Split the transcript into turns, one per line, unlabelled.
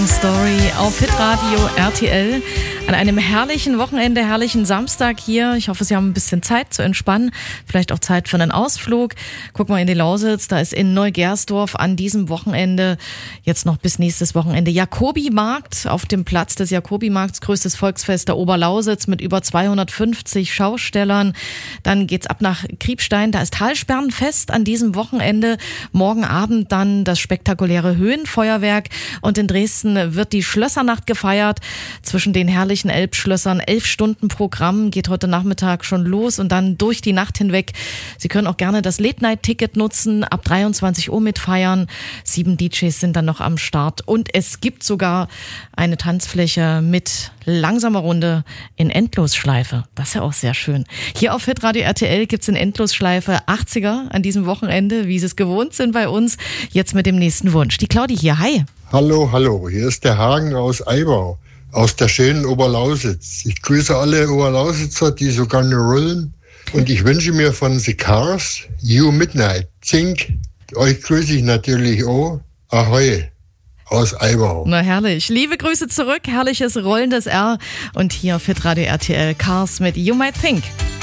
Story auf Hitradio RTL an einem herrlichen Wochenende, herrlichen Samstag hier. Ich hoffe, Sie haben ein bisschen Zeit zu entspannen, vielleicht auch Zeit für einen Ausflug. Guck mal in die Lausitz, da ist in Neugersdorf an diesem Wochenende, jetzt noch bis nächstes Wochenende, Jakobimarkt auf dem Platz des Jakobimarkts, größtes Volksfest der Oberlausitz mit über 250 Schaustellern. Dann geht's ab nach Kriebstein, da ist Halsperrenfest an diesem Wochenende. Morgen Abend dann das spektakuläre Höhenfeuerwerk und in Dresden wird die Schlössernacht gefeiert zwischen den herrlichen Elbschlössern. 11 Stunden Programm geht heute Nachmittag schon los und dann durch die Nacht hinweg. Sie können auch gerne das Late-Night-Ticket nutzen, ab 23 Uhr mitfeiern. 7 DJs sind dann noch am Start und es gibt sogar eine Tanzfläche mit langsamer Runde in Endlosschleife. Das ist ja auch sehr schön. Hier auf Hitradio RTL gibt's in Endlosschleife 80er an diesem Wochenende, wie Sie es gewohnt sind bei uns. Jetzt mit dem nächsten Wunsch. Die Claudi hier, hi.
Hallo, hier ist der Hagen aus Eibau, aus der schönen Oberlausitz. Ich grüße alle Oberlausitzer, die so gerne rollen. Und ich wünsche mir von The Cars, You Midnight, Zink. Euch grüße ich natürlich auch. Ahoi, aus Eibau.
Na herrlich. Liebe Grüße zurück, herrliches rollendes R. Und hier auf Hitradio RTL Cars mit You Might Think.